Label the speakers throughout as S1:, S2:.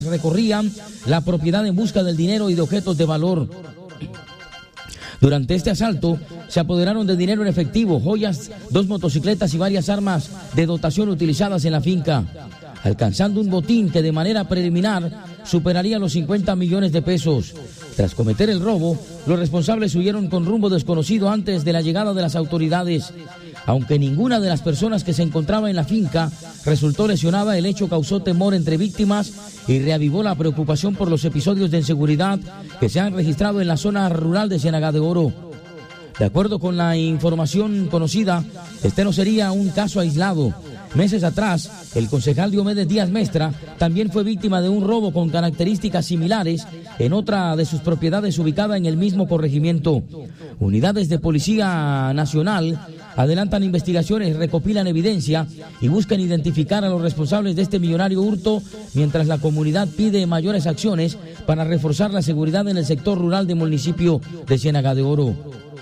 S1: recorrían la propiedad en busca del dinero y de objetos de valor. Durante este asalto se apoderaron de dinero en efectivo, joyas, 2 motocicletas y varias armas de dotación utilizadas en la finca, alcanzando un botín que de manera preliminar superaría los 50 millones de pesos. Tras cometer el robo, los responsables huyeron con rumbo desconocido antes de la llegada de las autoridades. Aunque ninguna de las personas que se encontraba en la finca resultó lesionada, el hecho causó temor entre víctimas y reavivó la preocupación por los episodios de inseguridad que se han registrado en la zona rural de Ciénaga de Oro. De acuerdo con la información conocida, este no sería un caso aislado. Meses atrás, el concejal Diomedes Díaz Mestra también fue víctima de un robo con características similares en otra de sus propiedades ubicada en el mismo corregimiento. Unidades de Policía Nacional adelantan investigaciones, recopilan evidencia y buscan identificar a los responsables de este millonario hurto, mientras la comunidad pide mayores acciones para reforzar la seguridad en el sector rural del municipio de Ciénaga de Oro.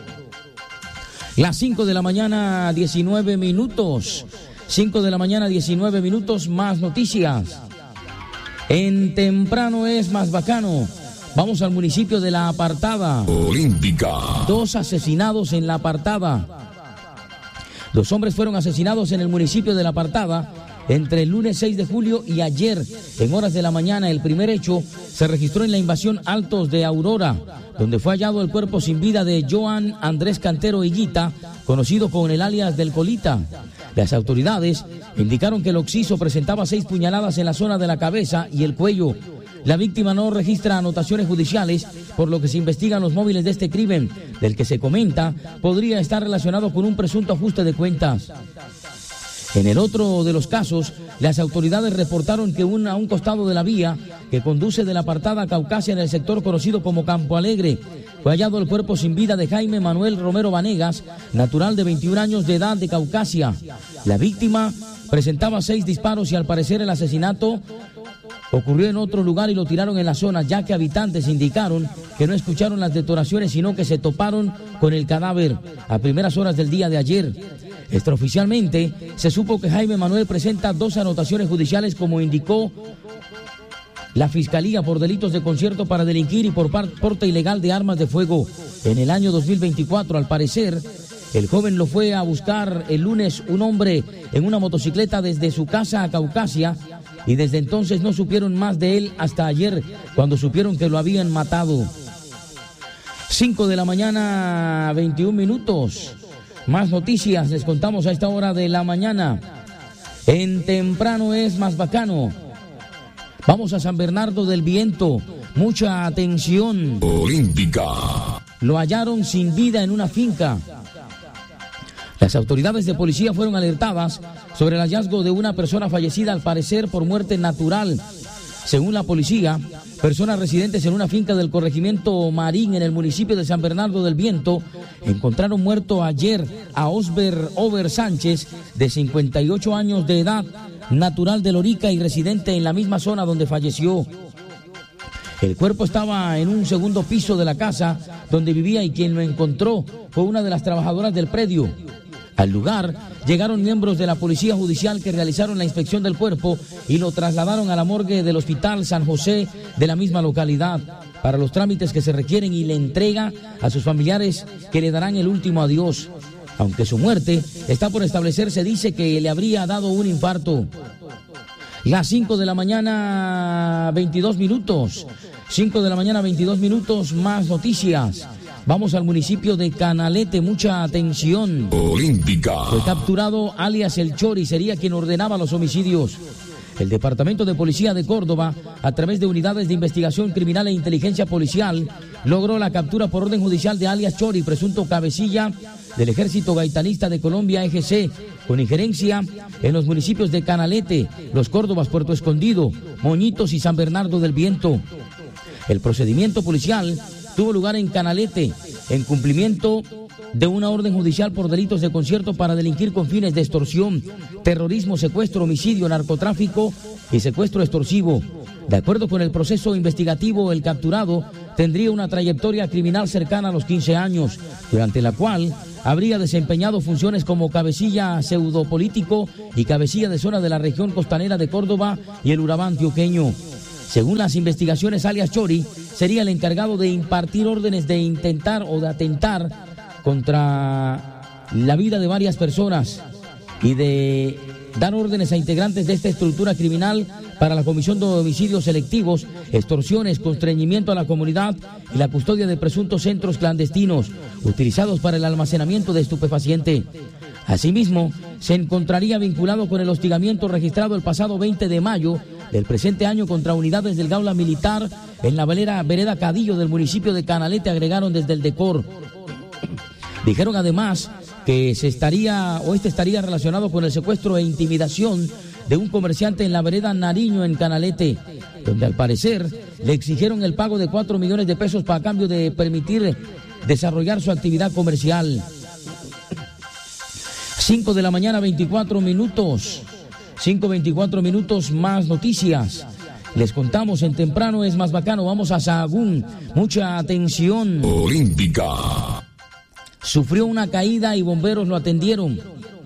S1: Las 5 de la mañana, 19 minutos. 5 de la mañana, 19 minutos, más noticias. En Temprano es más bacano. Vamos al municipio de La Apartada.
S2: Olímpica.
S1: 2 asesinados en La Apartada. 2 hombres fueron asesinados en el municipio de La Apartada entre el lunes 6 de julio y ayer, en horas de la mañana. El primer hecho se registró en la invasión Altos de Aurora, donde fue hallado el cuerpo sin vida de Joan Andrés Cantero Higuita, conocido con el alias del Colita. Las autoridades indicaron que el occiso presentaba 6 puñaladas en la zona de la cabeza y el cuello. La víctima no registra anotaciones judiciales, por lo que se investigan los móviles de este crimen, del que se comenta podría estar relacionado con un presunto ajuste de cuentas. En el otro de los casos, las autoridades reportaron que a un costado de la vía que conduce de La Apartada a Caucasia, en el sector conocido como Campo Alegre, fue hallado el cuerpo sin vida de Jaime Manuel Romero Vanegas, natural de 21 años de edad de Caucasia. La víctima presentaba 6 disparos y al parecer el asesinato ocurrió en otro lugar y lo tiraron en la zona, ya que habitantes indicaron que no escucharon las detonaciones, sino que se toparon con el cadáver a primeras horas del día de ayer. Extraoficialmente se supo que Jaime Manuel presenta 2 anotaciones judiciales, como indicó la Fiscalía, por delitos de concierto para delinquir y por porte ilegal de armas de fuego. En el año 2024, al parecer, el joven lo fue a buscar el lunes un hombre en una motocicleta desde su casa a Caucasia, y desde entonces no supieron más de él hasta ayer, cuando supieron que lo habían matado. 5 de la mañana, 21 minutos. Más noticias les contamos a esta hora de la mañana. En Temprano es más bacano. Vamos a San Bernardo del Viento. Mucha atención.
S2: Olímpica.
S1: Lo hallaron sin vida en una finca. Las autoridades de policía fueron alertadas sobre el hallazgo de una persona fallecida, al parecer por muerte natural. Según la policía, personas residentes en una finca del corregimiento Marín, en el municipio de San Bernardo del Viento, encontraron muerto ayer a Osber Over Sánchez, de 58 años de edad, natural de Lorica y residente en la misma zona donde falleció. El cuerpo estaba en un segundo piso de la casa donde vivía, y quien lo encontró fue una de las trabajadoras del predio. Al lugar llegaron miembros de la Policía Judicial, que realizaron la inspección del cuerpo y lo trasladaron a la morgue del Hospital San José de la misma localidad para los trámites que se requieren y le entrega a sus familiares, que le darán el último adiós. Aunque su muerte está por establecerse, dice que le habría dado un infarto. Las 5 de la mañana, 22 minutos. 5 de la mañana, 22 minutos, más noticias. Vamos al municipio de Canalete, mucha atención.
S2: Olímpica.
S1: Fue capturado alias El Chori, sería quien ordenaba los homicidios. El Departamento de Policía de Córdoba, a través de unidades de investigación criminal e inteligencia policial, logró la captura por orden judicial de alias Chori, presunto cabecilla del Ejército Gaitanista de Colombia, EGC, con injerencia en los municipios de Canalete, Los Córdobas, Puerto Escondido, Moñitos y San Bernardo del Viento. El procedimiento policial tuvo lugar en Canalete, en cumplimiento de una orden judicial por delitos de concierto para delinquir con fines de extorsión, terrorismo, secuestro, homicidio, narcotráfico y secuestro extorsivo. De acuerdo con el proceso investigativo, el capturado tendría una trayectoria criminal cercana a los 15 años, durante la cual habría desempeñado funciones como cabecilla pseudopolítico y cabecilla de zona de la región costanera de Córdoba y el Urabá antioqueño. Según las investigaciones, alias Chori sería el encargado de impartir órdenes de intentar o de atentar contra la vida de varias personas y de dar órdenes a integrantes de esta estructura criminal para la comisión de homicidios selectivos, extorsiones, constreñimiento a la comunidad y la custodia de presuntos centros clandestinos utilizados para el almacenamiento de estupefaciente. Asimismo, se encontraría vinculado con el hostigamiento registrado el pasado 20 de mayo del presente año contra unidades del Gaula Militar en la vereda Cadillo del municipio de Canalete, agregaron desde el DECOR. Dijeron además que este estaría relacionado con el secuestro e intimidación de un comerciante en la vereda Nariño en Canalete, donde al parecer le exigieron el pago de 4 millones de pesos para cambio de permitir desarrollar su actividad comercial. 5 de la mañana, 24 minutos. 5:24 minutos, más noticias. Les contamos en Temprano es más bacano. Vamos a Sahagún. Mucha atención.
S2: Olímpica.
S1: Sufrió una caída y bomberos lo atendieron.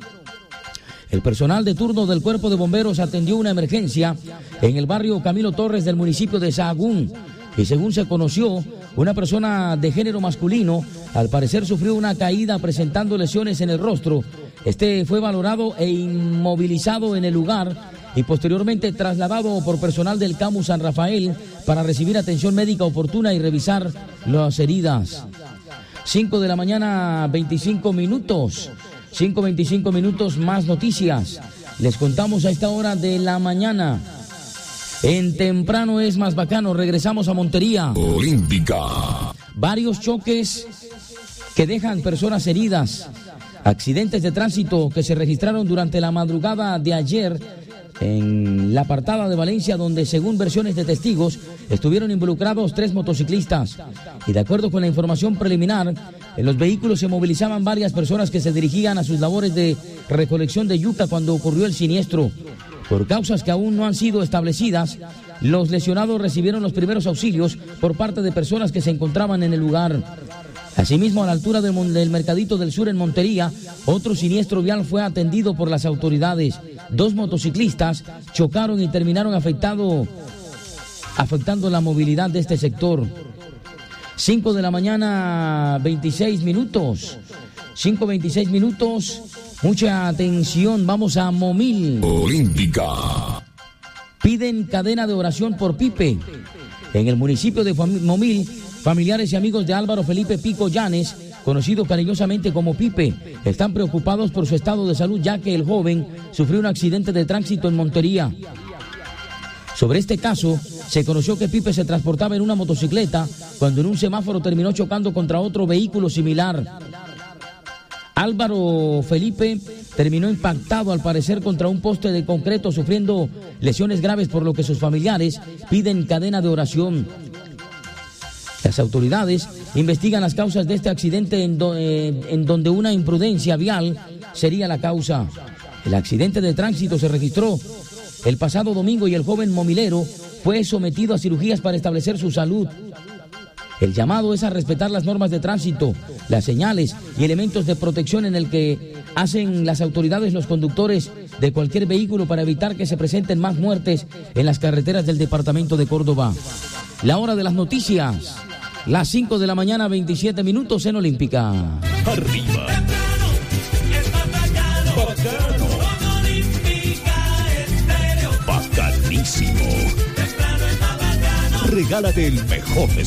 S1: El personal de turno del Cuerpo de Bomberos atendió una emergencia en el barrio Camilo Torres del municipio de Sahagún. Y según se conoció, una persona de género masculino al parecer sufrió una caída presentando lesiones en el rostro. Este fue valorado e inmovilizado en el lugar y posteriormente trasladado por personal del CAMU San Rafael para recibir atención médica oportuna y revisar las heridas. 5 de la mañana, 25 minutos. 5:25 minutos, más noticias. Les contamos a esta hora de la mañana. En Temprano es más bacano, regresamos a Montería.
S2: Olímpica.
S1: Varios choques que dejan personas heridas. Accidentes de tránsito que se registraron durante la madrugada de ayer en la apartada de Valencia, donde según versiones de testigos estuvieron involucrados 3 motociclistas. Y de acuerdo con la información preliminar, en los vehículos se movilizaban varias personas que se dirigían a sus labores de recolección de yuca cuando ocurrió el siniestro. Por causas que aún no han sido establecidas, los lesionados recibieron los primeros auxilios por parte de personas que se encontraban en el lugar. Asimismo, a la altura del Mercadito del Sur en Montería, otro siniestro vial fue atendido por las autoridades. 2 motociclistas chocaron y terminaron afectando la movilidad de este sector. 5 de la mañana, 26 minutos. 5:26 minutos. Mucha atención, vamos a Momil.
S2: Olímpica.
S1: Piden cadena de oración por Pipe. En el municipio de Momil, familiares y amigos de Álvaro Felipe Pico Llanes, conocido cariñosamente como Pipe, están preocupados por su estado de salud, ya que el joven sufrió un accidente de tránsito en Montería. Sobre este caso, se conoció que Pipe se transportaba en una motocicleta cuando en un semáforo terminó chocando contra otro vehículo similar. Álvaro Felipe terminó impactado al parecer contra un poste de concreto, sufriendo lesiones graves, por lo que sus familiares piden cadena de oración. Las autoridades investigan las causas de este accidente en donde una imprudencia vial sería la causa. El accidente de tránsito se registró el pasado domingo y el joven momilero fue sometido a cirugías para establecer su salud. El llamado es a respetar las normas de tránsito, las señales y elementos de protección en el que hacen las autoridades los conductores de cualquier vehículo para evitar que se presenten más muertes en las carreteras del departamento de Córdoba. La hora de las noticias, las 5 de la mañana, 27 minutos en Olímpica.
S3: Arriba. Bacano. Bacanísimo. Regálate el mejor